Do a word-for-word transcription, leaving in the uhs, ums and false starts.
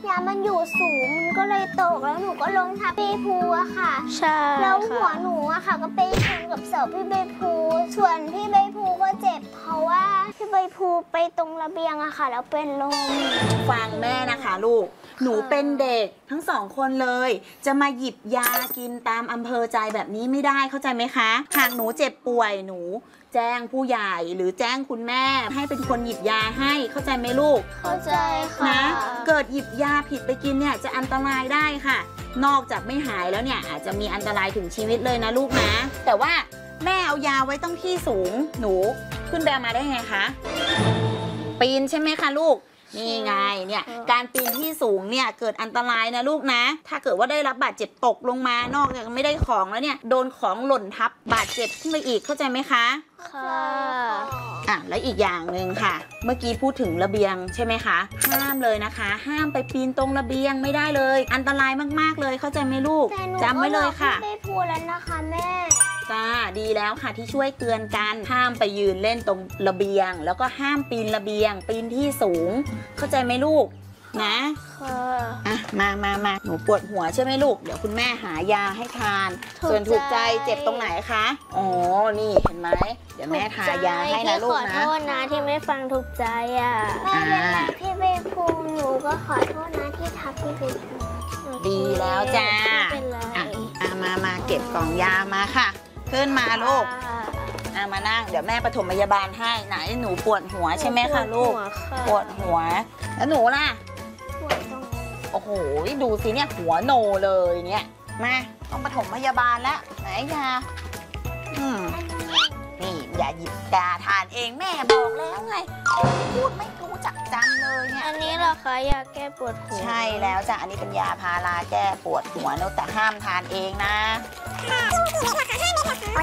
ยามันอยู่สูงมันก็เลยตกแล้วหนูก็ลงทับพี่ภูอะค่ะใช่แล้วหัวหนูอะค่ะก็ไปชนกับเสาพี่ใบภูส่วนพี่ใบภูก็เจ็บเพราะว่าพี่ใบภูไปตรงระเบียงอะค่ะแล้วเป็นลมฟังแม่นะคะลูกหนูเป็นเด็กทั้งสองคนเลยจะมาหยิบยากินตามอำเภอใจแบบนี้ไม่ได้เข้าใจไหมคะหากหนูเจ็บป่วยหนูแจ้งผู้ใหญ่หรือแจ้งคุณแม่ให้เป็นคนหยิบยาให้เข้าใจไหมลูกเข้าใจค่ะนะเกิดหยิบยาผิดไปกินเนี่ยจะอันตรายได้ค่ะนอกจากไม่หายแล้วเนี่ยอาจจะมีอันตรายถึงชีวิตเลยนะลูกนะแต่ว่าแม่เอายาไว้ต้องที่สูงหนูขึ้นไปเอามาได้ไงคะปีนใช่ไหมคะลูกนี่ไงเนี่ยการปีนที่สูงเนี่ยเกิดอันตรายนะลูกนะถ้าเกิดว่าได้รับบาดเจ็บตกลงมานอกจากไม่ได้ของแล้วเนี่ยโดนของหล่นทับบาดเจ็บขึ้นไปอีกเข้าใจไหมคะค่ะอ่ะแล้วอีกอย่างหนึ่งค่ะเมื่อกี้พูดถึงระเบียงใช่ไหมคะห้ามเลยนะคะห้ามไปปีนตรงระเบียงไม่ได้เลยอันตรายมากๆเลยเข้าใจไหมลูกจำไว้เลยค่ะไม่พูดแล้วนะคะแม่จ้าดีแล้วค่ะที่ช่วยเตือนกันห้ามไปยืนเล่นตรงระเบียงแล้วก็ห้ามปีนระเบียงปีนที่สูงเข้าใจไหมลูกนะค่ะอ่ะมามามาหนูปวดหัวใช่ไหมลูกเดี๋ยวคุณแม่หายาให้ทานส่วนถูกใจเจ็บตรงไหนคะอ๋อนี่เห็นไหมเดี๋ยวแม่ทายาให้นะลูกนะขอโทษนะที่ไม่ฟังถูกใจอ่ะแม่เป็นแบบพี่ใบภูหนูก็ขอโทษนะที่ทับพี่ใบภูดีแล้วจ้าอ่ะอ่ะมามาเก็บกล่องยามาค่ะขึ้นมาลูกอ่ะมานั่งเดี๋ยวแม่ปฐมพยาบาลให้ไหนหนูปวดหัวใช่ไหมคะลูกปวดหัวแล้วหนูล่ะปวดตรงโอ้โหดูสิเนี่ยหัวโนเลยเนี่ยมาต้องปฐมพยาบาลแล้วไหนยาอืมนี่อย่าหยิบยาทานเองแม่บอกแล้วไงพูดไม่รู้จักจำเลยเนี่ยอันนี้เหรอคะยาแก้ปวดหัวใช่แล้วจ้ะอันนี้เป็นยาพาราแก้ปวดหัวนะแต่ห้ามทานเองนะค่ะ